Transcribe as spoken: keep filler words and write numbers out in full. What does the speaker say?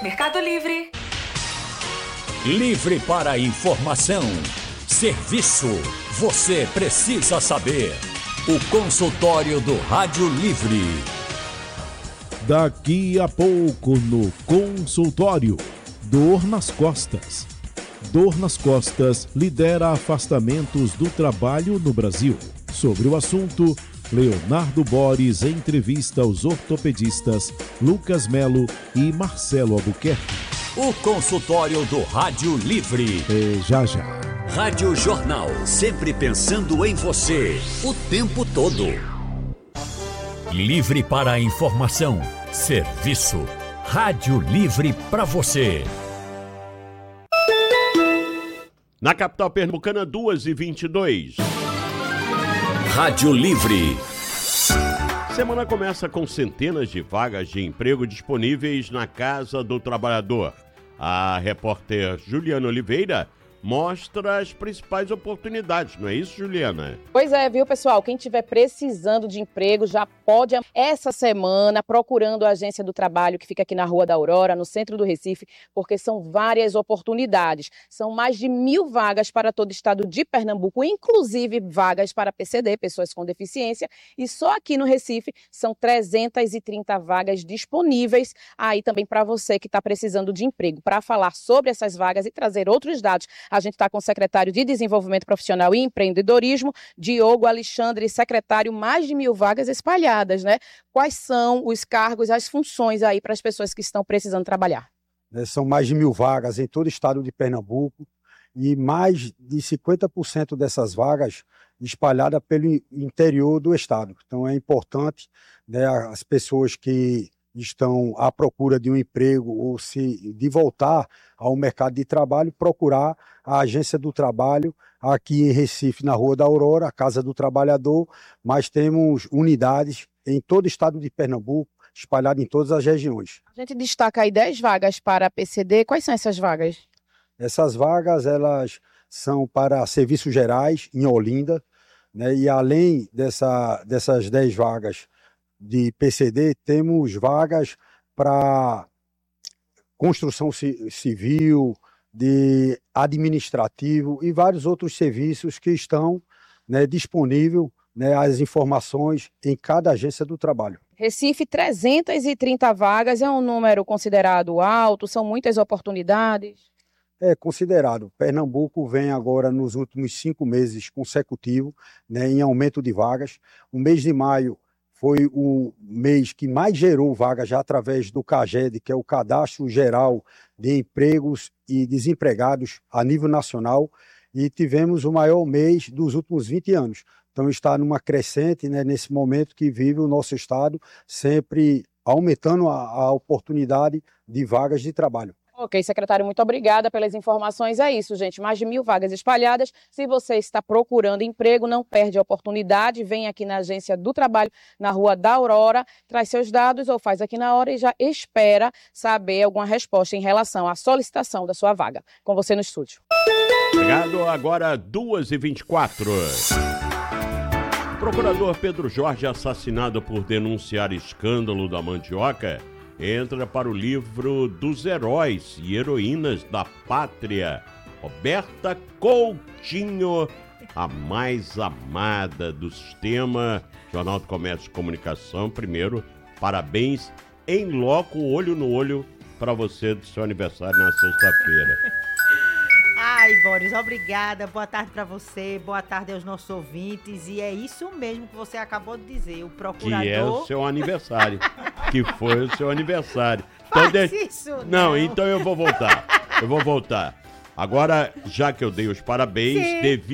Mercado Livre. Livre para informação. Serviço. Você precisa saber. O consultório do Rádio Livre. Daqui a pouco no consultório. Dor nas costas. Dor nas costas lidera afastamentos do trabalho no Brasil. Sobre o assunto, Leonardo Boris entrevista os ortopedistas Lucas Melo e Marcelo Albuquerque. O consultório do Rádio Livre. É já já. Rádio Jornal, sempre pensando em você, o tempo todo. Livre para a informação. Serviço. Rádio Livre para você. Na capital pernambucana, duas e vinte e dois. Rádio Livre. Semana começa com centenas de vagas de emprego disponíveis na Casa do Trabalhador. A repórter Juliana Oliveira mostra as principais oportunidades, não é isso, Juliana? Pois é, viu, pessoal? Quem estiver precisando de emprego já pode, essa semana, procurando a Agência do Trabalho, que fica aqui na Rua da Aurora, no centro do Recife, porque são várias oportunidades. São mais de mil vagas para todo o estado de Pernambuco, inclusive vagas para P C D, pessoas com deficiência, e só aqui no Recife são trezentas e trinta vagas disponíveis aí também para você que está precisando de emprego. Para falar sobre essas vagas e trazer outros dados, a gente está com o secretário de Desenvolvimento Profissional e Empreendedorismo, Diogo Alexandre, secretário, mais de mil vagas espalhadas, né? Quais são os cargos, as funções aí para as pessoas que estão precisando trabalhar? São mais de mil vagas em todo o estado de Pernambuco e mais de cinquenta por cento dessas vagas espalhadas pelo interior do estado. Então é importante, né, as pessoas que estão à procura de um emprego ou se de voltar ao mercado de trabalho, procurar a Agência do Trabalho aqui em Recife, na Rua da Aurora, a Casa do Trabalhador, mas temos unidades em todo o estado de Pernambuco, espalhadas em todas as regiões. A gente destaca aí dez vagas para P C D. Quais são essas vagas? Essas vagas, elas são para serviços gerais em Olinda, né, e além dessa, dessas dez vagas de P C D, temos vagas para construção civil, de administrativo e vários outros serviços que estão, né, disponíveis, né, as informações em cada agência do trabalho. Recife, trezentas e trinta vagas, é um número considerado alto, são muitas oportunidades? É considerado. Pernambuco vem agora nos últimos cinco meses consecutivos, né, em aumento de vagas. O mês de maio foi o mês que mais gerou vagas já através do CAGED, que é o Cadastro Geral de Empregos e Desempregados a nível nacional, e tivemos o maior mês dos últimos vinte anos. Então está numa crescente, né, nesse momento que vive o nosso estado, sempre aumentando a, a oportunidade de vagas de trabalho. Ok, secretário, muito obrigada pelas informações. É isso, gente, mais de mil vagas espalhadas. Se você está procurando emprego, não perde a oportunidade, vem aqui na Agência do Trabalho, na Rua da Aurora, traz seus dados ou faz aqui na hora e já espera saber alguma resposta em relação à solicitação da sua vaga. Com você no estúdio. Obrigado, agora duas e vinte e quatro. Procurador Pedro Jorge, assassinado por denunciar escândalo da mandioca, entra para o livro dos heróis e heroínas da pátria. Roberta Coutinho, a mais amada do sistema. Jornal do Comércio e Comunicação. Primeiro, parabéns em loco, olho no olho, para você do seu aniversário na sexta-feira. Ai, Boris, obrigada. Boa tarde para você, boa tarde aos nossos ouvintes. E é isso mesmo que você acabou de dizer, o procurador... Que é o seu aniversário. Que foi o seu aniversário. Faz então, de... isso, não. Não, então eu vou voltar. Eu vou voltar. Agora, já que eu dei os parabéns, Sim. devido